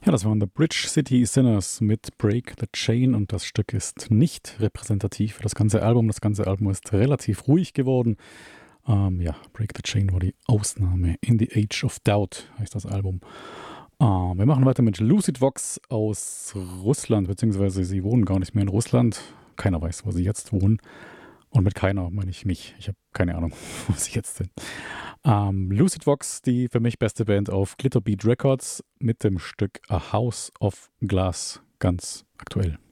Ja, das waren The Bridge City Sinners mit Break the Chain und das Stück ist nicht repräsentativ für das ganze Album. Das ganze Album ist relativ ruhig geworden. Ja, Break the Chain war die Ausnahme. In the Age of Doubt heißt das Album. Wir machen weiter mit Lucid Vox aus Russland, beziehungsweise sie wohnen gar nicht mehr in Russland. Keiner weiß, wo sie jetzt wohnen. Und mit keiner meine ich mich. Ich habe keine Ahnung, wo sie jetzt sind. Lucid Vox, die für mich beste Band auf Glitterbeat Records mit dem Stück A House of Glass, ganz aktuell.